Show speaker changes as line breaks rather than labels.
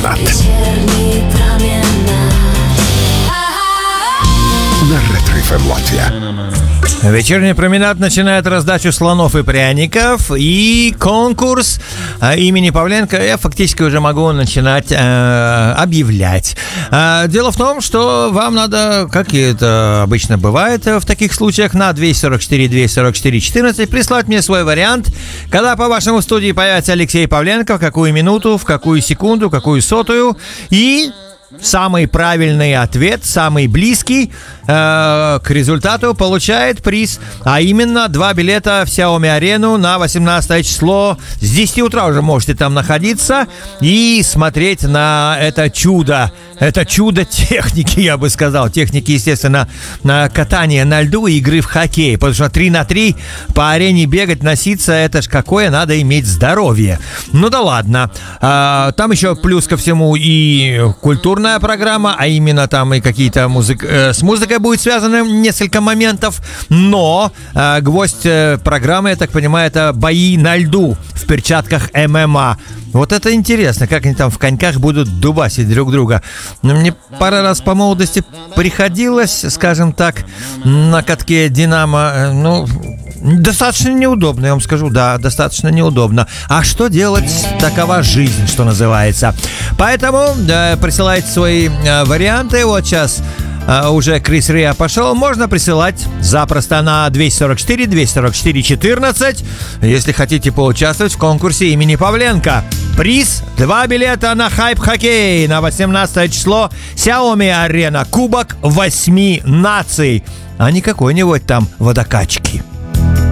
променад. На Ретро-ФМ Латвия.
Вечерний променад начинает раздачу слонов и пряников. И конкурс имени Павленко я фактически уже могу начинать объявлять. Дело в том, что вам надо, как и это обычно бывает в таких случаях, на 244-244-14 прислать мне свой вариант, когда по вашему студии появится Алексей Павленко, в какую минуту, в какую секунду, в какую сотую. И самый правильный ответ, самый близкий к результату получает приз, а именно 2 билета в Xiaomi-арену на 18 число. С 10 утра уже можете там находиться и смотреть на это чудо техники, я бы сказал. Техники, естественно, на катание на льду и игры в хоккей. Потому что 3-3 по арене бегать, носиться, это ж какое надо иметь здоровье. Ну да ладно. Там еще плюс ко всему и культурная программа, а именно там и какие-то с музыкой будет связано несколько моментов. Но гвоздь программы, я так понимаю, это бои на льду в перчатках ММА. Вот это интересно, как они там в коньках будут дубасить друг друга. Мне пару раз по молодости приходилось, скажем так, на катке «Динамо», достаточно неудобно, я вам скажу, да, достаточно неудобно. А что делать? Такова жизнь, что называется. Поэтому присылайте свои варианты. Вот сейчас уже Крис Риа пошел. Можно присылать запросто на 244-244-14, если хотите поучаствовать в конкурсе имени Павленко. Приз 2 билета на хайп-хоккей на 18 число. Xiaomi-арена. Кубок 8 наций. А не какой-нибудь там водокачки.